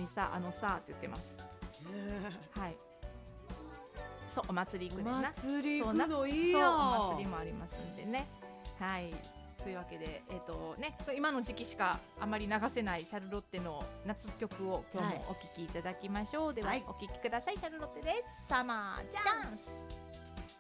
さって言ってます。はい。そうお祭り行くねんな。 お祭り行くのいいやん。 そうお祭りもありますんでね。はい。というわけで今の時期しかあまり流せないシャルロッテの夏曲を今日もお聴きいただきましょう。ではお聴きください。シャルロッテです。サマーチャンス。